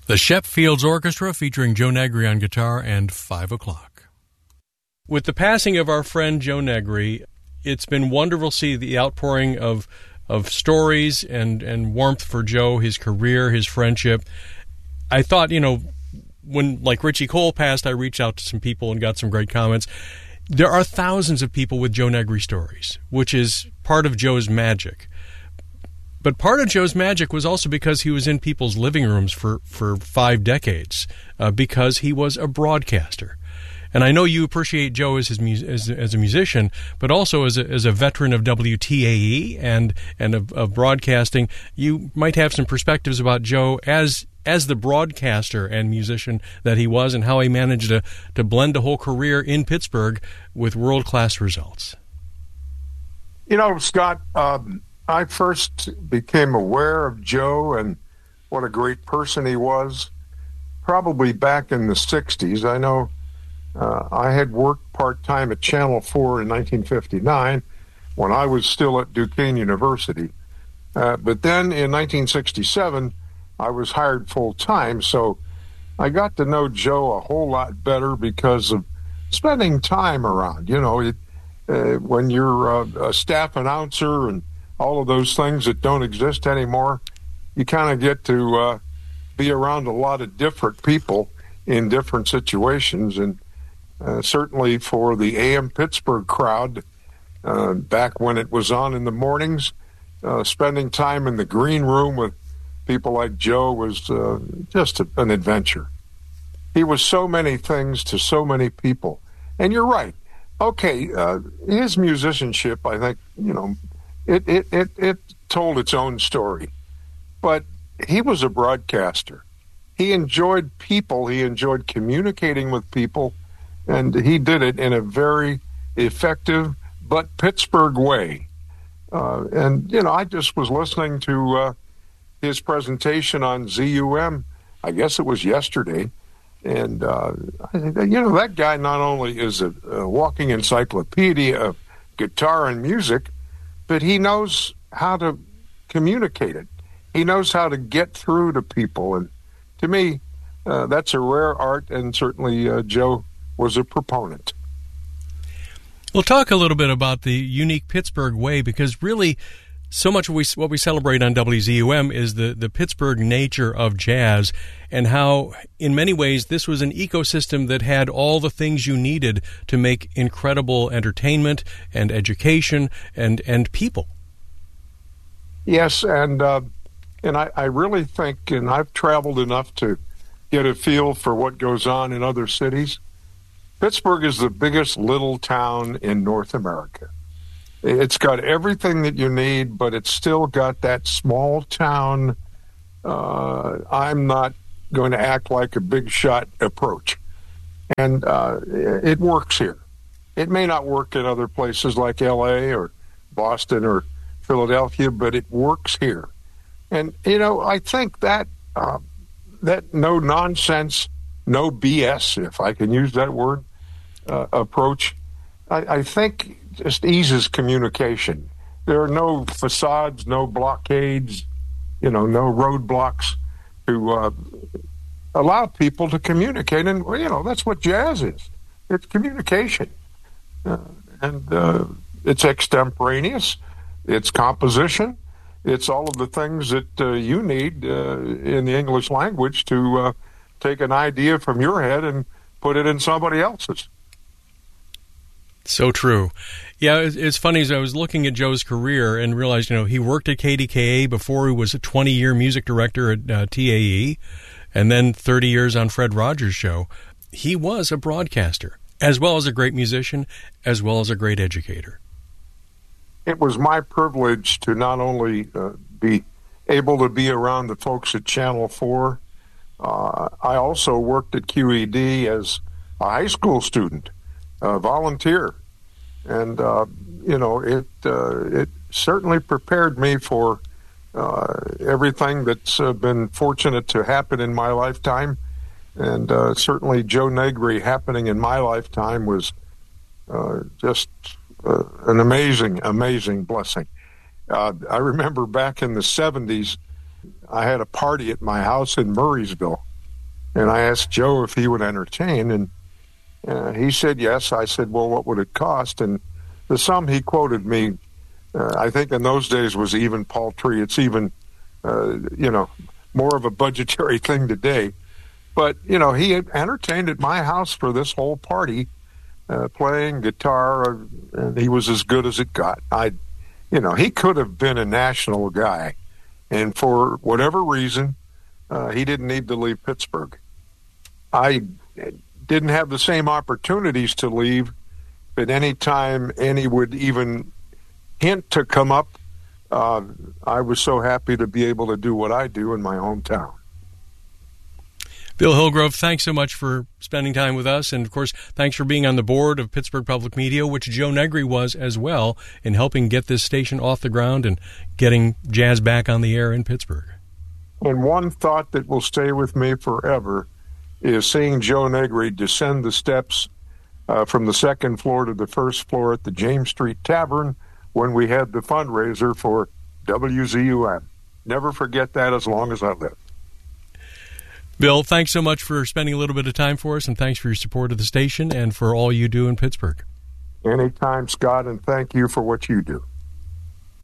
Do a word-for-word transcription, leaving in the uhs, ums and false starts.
The Shep Fields Orchestra featuring Joe Negri on guitar and Five O'Clock. With the passing of our friend Joe Negri, it's been wonderful to see the outpouring of of stories and, and warmth for Joe, his career, his friendship. I thought, you know, when, like, Richie Cole passed, I reached out to some people and got some great comments. There are thousands of people with Joe Negri stories, which is part of Joe's magic. But part of Joe's magic was also because he was in people's living rooms for, for five decades, uh, because he was a broadcaster. And I know you appreciate Joe as his as, as a musician, but also as a, as a veteran of W T A E and and of, of broadcasting. You might have some perspectives about Joe as as the broadcaster and musician that he was, and how he managed to to blend a whole career in Pittsburgh with world class results. You know, Scott. Um, I first became aware of Joe and what a great person he was probably back in the sixties. I know uh, I had worked part-time at Channel four in nineteen fifty-nine when I was still at Duquesne University. Uh, but then in nineteen sixty-seven, I was hired full-time, so I got to know Joe a whole lot better because of spending time around. You know, it, uh, when you're a, a staff announcer and all of those things that don't exist anymore, you kind of get to uh, be around a lot of different people in different situations. And uh, certainly for the A M Pittsburgh crowd, uh, back when it was on in the mornings, uh, spending time in the green room with people like Joe was uh, just a, an adventure. He was so many things to so many people. And you're right. Okay, uh, his musicianship, I think, you know, It, it it it told its own story. But he was a broadcaster. He enjoyed people. He enjoyed communicating with people. And he did it in a very effective but Pittsburgh way. Uh, and, you know, I just was listening to uh, his presentation on Z U M, I guess it was yesterday. And, uh, you know, that guy not only is a, a walking encyclopedia of guitar and music, but he knows how to communicate it. He knows how to get through to people. And to me, uh, that's a rare art, and certainly uh, Joe was a proponent. We'll talk a little bit about the unique Pittsburgh way, because really so much of we, what we celebrate on W Z U M is the, the Pittsburgh nature of jazz, and how, in many ways, this was an ecosystem that had all the things you needed to make incredible entertainment and education and, and people. Yes, and uh, and I, I really think, and I've traveled enough to get a feel for what goes on in other cities, Pittsburgh is the biggest little town in North America. It's got everything that you need, but it's still got that small town, uh, I'm not going to act like a big shot approach. And uh, it works here. It may not work in other places like L A or Boston or Philadelphia, but it works here. And, you know, I think that uh, that no nonsense, no B S, if I can use that word, uh, approach, I, I think just eases communication. There are no facades, no blockades, you know, no roadblocks to uh, allow people to communicate. And, you know, that's what jazz is. It's communication. Uh, and uh, it's extemporaneous. It's composition. It's all of the things that uh, you need uh, in the English language to uh, take an idea from your head and put it in somebody else's. So true. Yeah, it's funny, as I was looking at Joe's career and realized, you know, he worked at K D K A before he was a twenty-year music director at uh, T A E, and then thirty years on Fred Rogers' show. He was a broadcaster, as well as a great musician, as well as a great educator. It was my privilege to not only uh, be able to be around the folks at Channel four, uh, I also worked at Q E D as a high school student, a volunteer. And, uh, you know, it uh, it certainly prepared me for uh, everything that's uh, been fortunate to happen in my lifetime. And uh, certainly Joe Negri happening in my lifetime was uh, just uh, an amazing, amazing blessing. Uh, I remember back in the seventies, I had a party at my house in Murraysville. And I asked Joe if he would entertain, and uh, he said yes. I said, well, what would it cost? And the sum he quoted me, uh, I think in those days was even paltry. It's even, uh, you know, more of a budgetary thing today. But, you know, he had entertained at my house for this whole party, uh, playing guitar, and he was as good as it got. I, you know, he could have been a national guy. And for whatever reason, uh, he didn't need to leave Pittsburgh. I didn't have the same opportunities to leave, but any time any would even hint to come up, uh, I was so happy to be able to do what I do in my hometown. Bill Hillgrove, thanks so much for spending time with us. And, of course, thanks for being on the board of Pittsburgh Public Media, which Joe Negri was as well, in helping get this station off the ground and getting jazz back on the air in Pittsburgh. And one thought that will stay with me forever is seeing Joe Negri descend the steps uh, from the second floor to the first floor at the James Street Tavern when we had the fundraiser for W Z U M. Never forget that as long as I live. Bill, thanks so much for spending a little bit of time for us, and thanks for your support of the station and for all you do in Pittsburgh. Anytime, Scott, and thank you for what you do.